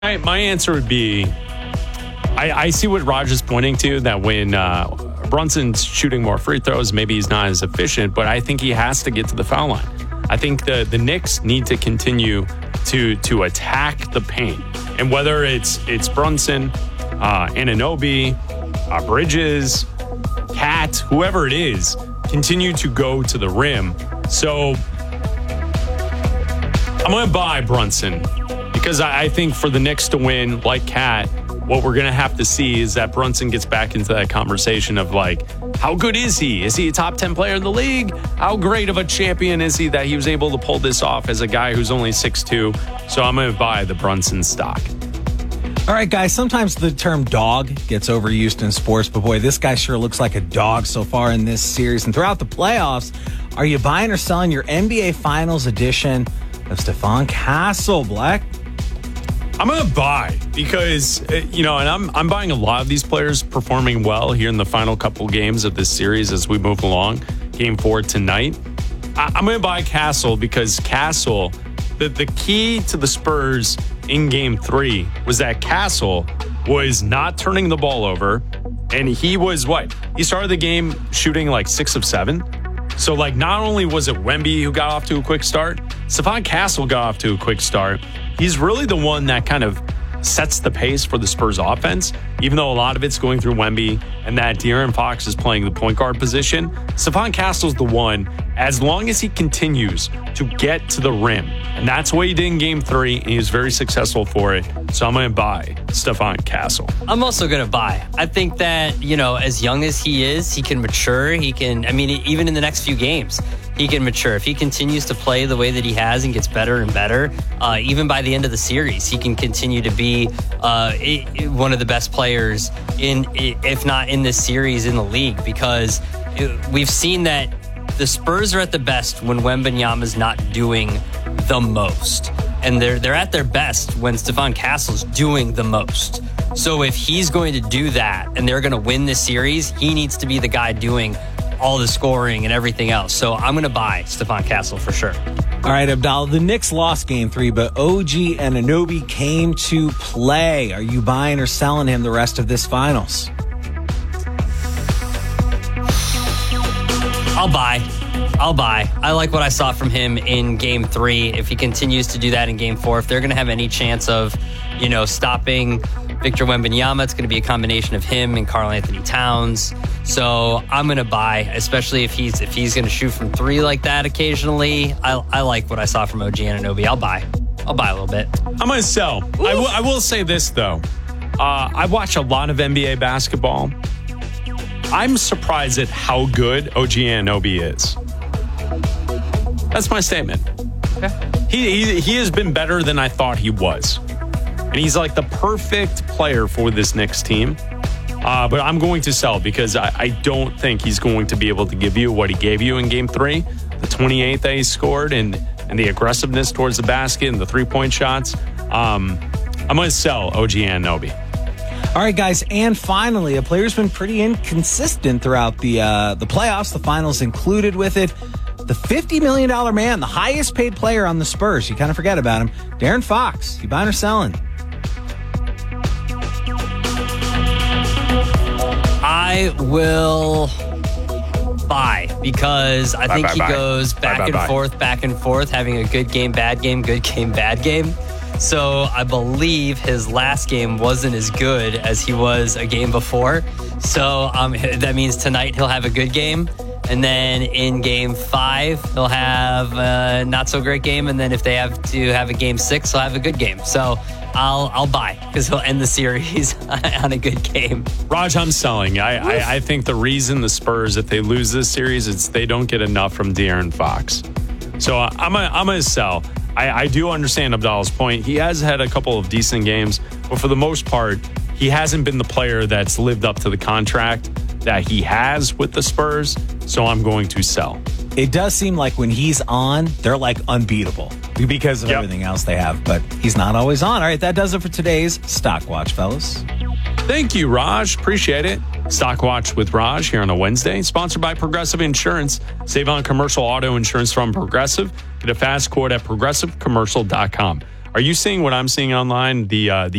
My answer would be, I see what Raj is pointing to, that when Brunson's shooting more free throws, maybe he's not as efficient, but I think he has to get to the foul line. I think the Knicks need to continue to attack the paint. And whether it's Brunson, Anunoby, Bridges, Cat, whoever it is, continue to go to the rim. So I'm going to buy Brunson because I think for the Knicks to win, like Cat, what we're going to have to see is that Brunson gets back into that conversation of like, how good is he? Is he a top 10 player in the league? How great of a champion is he that he was able to pull this off as a guy who's only 6'2"? So I'm going to buy the Brunson stock. All right, guys, sometimes the term dog gets overused in sports, but boy, this guy sure looks like a dog so far in this series. And throughout the playoffs, are you buying or selling your NBA Finals edition of Stephon Castle, Black? I'm going to buy because, and I'm buying a lot of these players performing well here in the final couple games of this series as we move along. Game 4 tonight. I'm going to buy Castle because Castle, the key to the Spurs in Game 3 was that Castle was not turning the ball over, and he was he started the game shooting like 6 of 7. So not only was it Wemby who got off to a quick start, Stephon Castle got off to a quick start. He's really the one that kind of sets the pace for the Spurs offense, even though a lot of it's going through Wemby and that De'Aaron Fox is playing the point guard position. Stephon Castle's the one, as long as he continues to get to the rim. And that's what he did in Game 3, and he was very successful for it. So I'm going to buy Stephon Castle. I'm also going to buy. I think that, as young as he is, he can mature. Even in the next few games, he can mature. If he continues to play the way that he has and gets better and better, even by the end of the series, he can continue to be one of the best players if not in this series in the league, because we've seen that the Spurs are at the best when Wembanyama's not doing the most. And they're at their best when Stephon Castle's doing the most. So if he's going to do that and they're going to win this series, he needs to be the guy doing all the scoring and everything else. So I'm going to buy Stephon Castle for sure. All right, Abdallah, the Knicks lost Game 3, but OG Anunoby came to play. Are you buying or selling him the rest of this finals? I'll buy. I like what I saw from him in Game 3. If he continues to do that in Game 4, if they're going to have any chance of, stopping Victor Wembanyama, it's going to be a combination of him and Karl Anthony Towns. So I'm going to buy, especially if he's going to shoot from 3 like that occasionally. I like what I saw from OG Anunoby. I'll buy a little bit. I'm going to sell. I will say this, though. I watch a lot of NBA basketball. I'm surprised at how good OG Anunoby is. That's my statement. Okay. He has been better than I thought he was. And he's like the perfect player for this Knicks team. But I'm going to sell because I don't think he's going to be able to give you what he gave you in Game 3. The 28 that he scored and the aggressiveness towards the basket and the three-point shots. I'm going to sell OG Anunoby. All right, guys, and finally, a player's been pretty inconsistent throughout the playoffs, the finals included with it. The $50 million man, the highest paid player on the Spurs. You kind of forget about him. De'Aaron Fox. You buying or selling? I will buy because I think he goes back and forth, having a good game, bad game, good game, bad game. So I believe his last game wasn't as good as he was a game before. So that means tonight he'll have a good game. And then in Game 5, he'll have a not-so-great game. And then if they have to have a Game 6, he'll have a good game. So I'll buy because he'll end the series on a good game. Raj, I'm selling. I think the reason the Spurs, if they lose this series, is they don't get enough from De'Aaron Fox. So I'm going to sell. I do understand Abdallah's point. He has had a couple of decent games, but for the most part, he hasn't been the player that's lived up to the contract that he has with the Spurs. So I'm going to sell. It does seem like when he's on, they're like unbeatable because of everything else they have, but he's not always on. All right, that does it for today's Stock Watch, fellas. Thank you, Raj. Appreciate it. Stock Watch with Raj here on a Wednesday, sponsored by Progressive Insurance. Save on commercial auto insurance from Progressive. Get a fast quote at progressivecommercial.com. Are you seeing what I'm seeing online? The